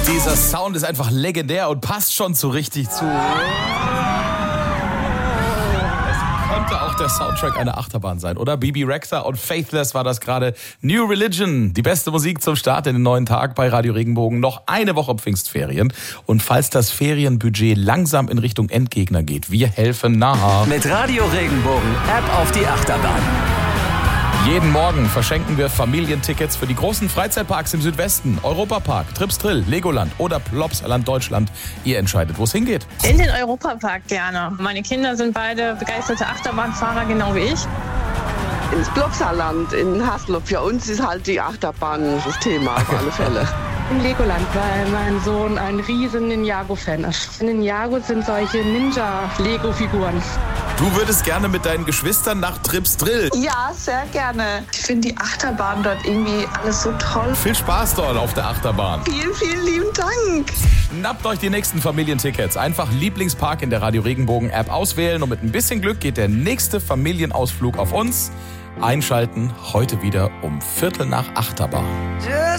Dieser Sound ist einfach legendär und passt schon so richtig zu. Könnte auch der Soundtrack einer Achterbahn sein, oder? Bibi Rexha und Faithless war das gerade. New Religion, die beste Musik zum Start in den neuen Tag bei Radio Regenbogen. Noch eine Woche Pfingstferien. Und falls das Ferienbudget langsam in Richtung Endgegner geht, wir helfen nach. Mit Radio Regenbogen, App auf die Achterbahn. Jeden Morgen verschenken wir Familientickets für die großen Freizeitparks im Südwesten. Europapark, Trips Drill, Legoland oder Plopsaland Deutschland. Ihr entscheidet, wo es hingeht. In den Europapark gerne. Meine Kinder sind beide begeisterte Achterbahnfahrer, genau wie ich. Ins Plopsaland in Haslow. Für uns ist halt die Achterbahn das Thema auf alle Fälle. Im Legoland, weil mein Sohn ein riesen Ninjago-Fan ist. Ninjago sind solche Ninja-Lego-Figuren. Du würdest gerne mit deinen Geschwistern nach Trips Drill. Ja, sehr gerne. Ich finde die Achterbahn dort irgendwie alles so toll. Viel Spaß dort auf der Achterbahn. Vielen, vielen lieben Dank. Schnappt euch die nächsten Familientickets. Einfach Lieblingspark in der Radio Regenbogen App auswählen und mit ein bisschen Glück geht der nächste Familienausflug auf uns. Einschalten, heute wieder um 7:45 Achterbahn.